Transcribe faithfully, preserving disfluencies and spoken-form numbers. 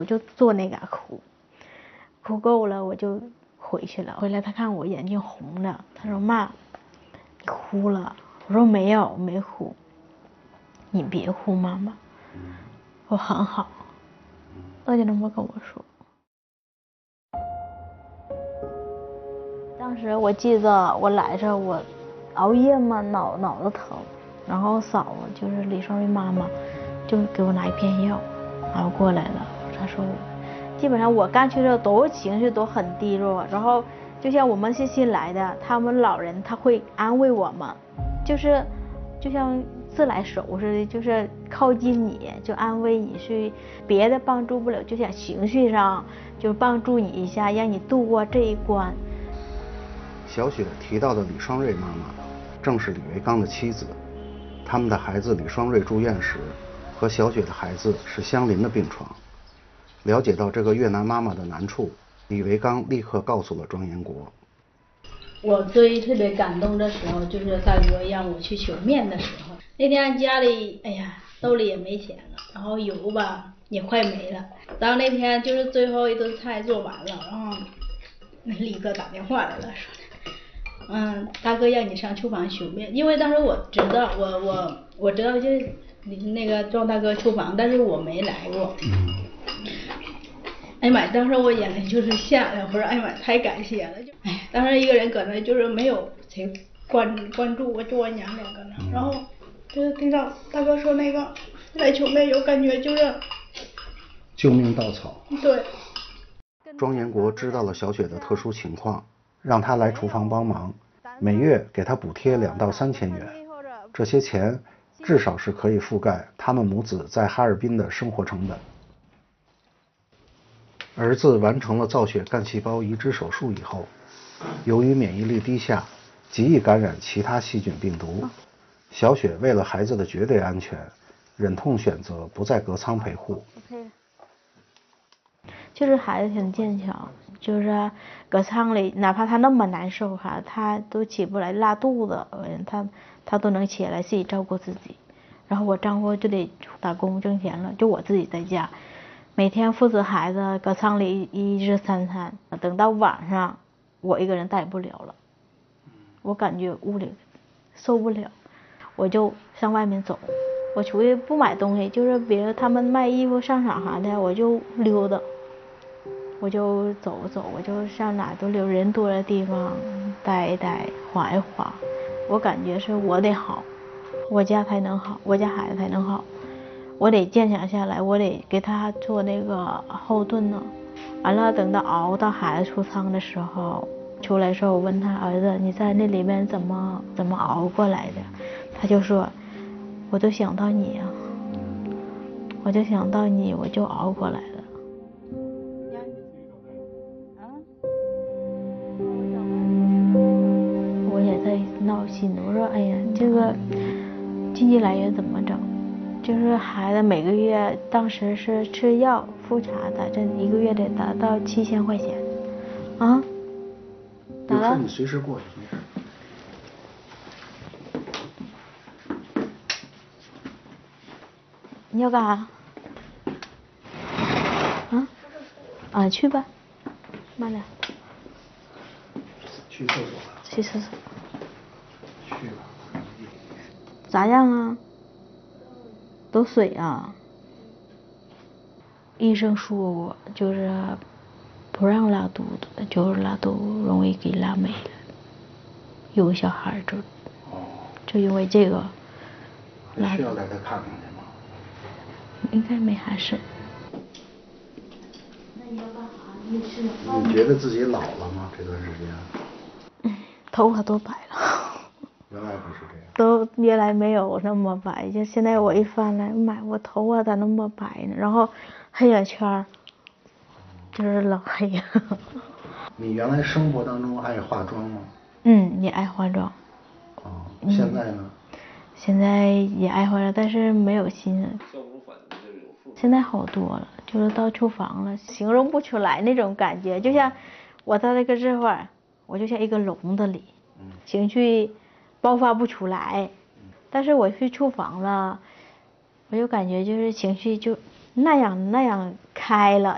我就坐那嘎哭，哭够了我就回去了。回来他看我眼睛红了，他说妈，你哭了。我说没有，没哭。你别哭，妈妈，我很好。他就那么跟我说。当时我记得我来这我熬夜嘛，脑脑子疼，然后嫂子就是李双瑞妈妈就给我拿一片药，然后过来了。他说基本上我刚去的时候都情绪都很低落，然后就像我们是新来的，他们老人他会安慰我们，就是就像自来熟似的，就是靠近你就安慰你，是别的帮助不了，就像情绪上就帮助你一下，让你度过这一关。 小雪提到的李双瑞妈妈正是李维刚的妻子，他们的孩子李双瑞住院时和小雪的孩子是相邻的病床。了解到这个越南妈妈的难处，李维刚立刻告诉了庄延国。 我最特别感动的时候，就是大哥让我去求面的时候。那天家里哎呀兜里也没钱了，然后油吧也快没了。到那天就是最后一顿菜做完了，然后那李哥打电话来了，说嗯，大哥让你上厨房修面，因为当时我知道，我我我知道就是你那个庄大哥厨房，但是我没来过。哎呀妈，当时我眼泪就是下来，我说哎呀妈，太感谢了，就哎，当时一个人搁那就是没有谁关关注我，就我娘俩搁那，然后就是听到大哥说那个来求面，有感觉就是救命稻草。 对。 庄延国知道了小雪的特殊情况，让她来厨房帮忙，每月给她补贴两到三千元。这些钱至少是可以覆盖他们母子在哈尔滨的生活成本。儿子完成了造血干细胞移植手术以后，由于免疫力低下，极易感染其他细菌病毒。小雪为了孩子的绝对安全，忍痛选择不在隔舱陪护。 就是孩子挺坚强，就是搁舱里，哪怕他那么难受哈，他都起不来，拉肚子，他他都能起来自己照顾自己。然后我丈夫就得打工挣钱了，就我自己在家，每天负责孩子搁舱里一日三餐，等到晚上我一个人带不了了，我感觉屋里受不了，我就上外面走，我出去不买东西，就是别人他们卖衣服上场啥的，我就溜达。我就走走，我就上哪都溜，人多的地方待一待，缓一缓。我感觉是我得好，我家才能好，我家孩子才能好。我得坚强下来，我得给他做那个后盾呢。完了，等到熬到孩子出舱的时候，出来的时候，我问他儿子，你在那里面怎么怎么熬过来的？他就说，我都想到你啊，我就想到你，我就熬过来了。闹心的，我说哎呀，这个经济来源怎么整？就是孩子每个月当时是吃药复查的，这一个月得达到七千块钱啊！ 有事你随时过去，没事。 你要干啥？啊啊，去吧，慢点。 去厕所吧。 去厕所。 去吧。 咋样啊？都水啊？医生说过，就是不让拉肚子，就是拉肚子容易给拉没了。有个小孩就，哦，就因为这个。 还需要带他看看去吗？ 应该没啥事。那你要干啥？你吃饭？ 你觉得自己老了吗？这段时间？ 嗯，头发都白了。 原来不是这样。 都原来没有那么白，就现在我一翻来，妈，我头发咋那么白呢？然后黑眼圈，就是老黑了。 你原来生活当中爱化妆吗？ 嗯，也爱化妆。 哦，现在呢？嗯、 现在也爱化妆，但是没有心思。现在好多了，就是到厨房了，形容不出来那种感觉，就像我在那个这块儿，我就像一个笼子里，情绪爆发不出来。但是我去厨房了，我就感觉就是情绪就那样那样开了。